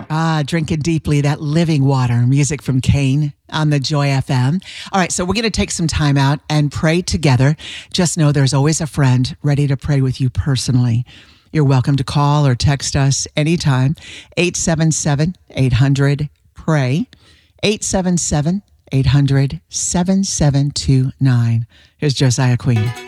Drinking Deeply, that living water, music from Kane on the Joy FM. All right, so we're going to take some time out and pray together. Just know there's always a friend ready to pray with you personally. You're welcome to call or text us anytime, 877-800-PRAY, 877-800-7729. Here's Josiah Queen.